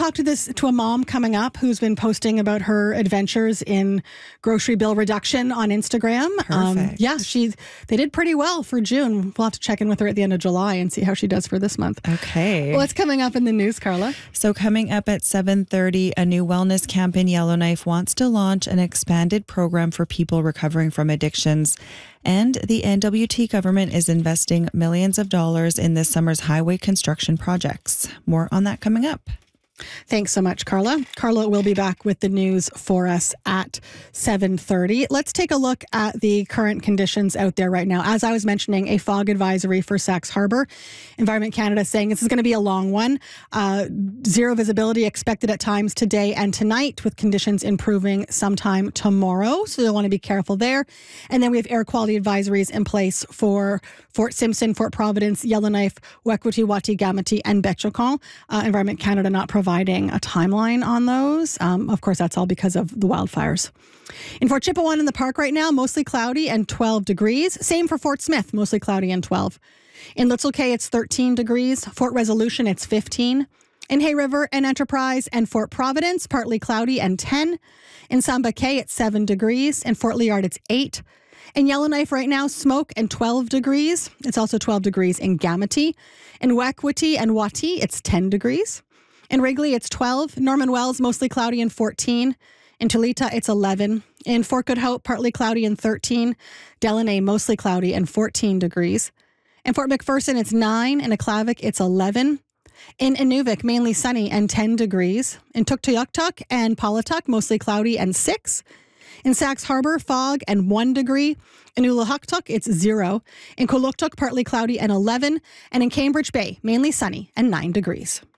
talk to a mom coming up who's been posting about her adventures in grocery bill reduction on Instagram. Perfect. They did pretty well for June. We'll have to check in with her at the end of July and see how she does for this month. Okay. What's coming up in the news, Carla? So coming up at 7:30, a new wellness camp in Yellowknife wants to launch an expanded program for people recovering from addictions. And the NWT government is investing millions of dollars in this summer's highway construction projects. More on that coming up. Thanks so much, Carla. Carla will be back with the news for us at 7:30. Let's take a look at the current conditions out there right now. As I was mentioning, a fog advisory for Sachs Harbour. Environment Canada saying this is going to be a long one. Zero visibility expected at times today and tonight, with conditions improving sometime tomorrow. So you'll want to be careful there. And then we have air quality advisories in place for Fort Simpson, Fort Providence, Yellowknife, Wekwati, Wati, Gamati, and Betchakon. Environment Canada not providing a timeline on those. Of course, that's all because of the wildfires. In Fort Chipewyan in the park right now, mostly cloudy and 12 degrees. Same for Fort Smith, mostly cloudy and 12. In Little Cay, it's 13 degrees. Fort Resolution, it's 15. In Hay River and Enterprise and Fort Providence, partly cloudy and 10. In Samba Cay, it's 7 degrees. In Fort Liard, it's 8. In Yellowknife right now, smoke and 12 degrees. It's also 12 degrees in Gamati. In Wekwati and Wati, it's 10 degrees. In Wrigley, it's 12. Norman Wells, mostly cloudy and 14. In Tulita, it's 11. In Fort Good Hope, partly cloudy and 13. Delaney, mostly cloudy and 14 degrees. In Fort McPherson, it's 9. In Aklavik, it's 11. In Inuvik, mainly sunny and 10 degrees. In Tuktoyaktuk and Paulatuk, mostly cloudy and 6. In Sachs Harbour, fog and 1 degree. In Ulahuktuk, it's 0. In Kuluktuk, partly cloudy and 11. And in Cambridge Bay, mainly sunny and 9 degrees.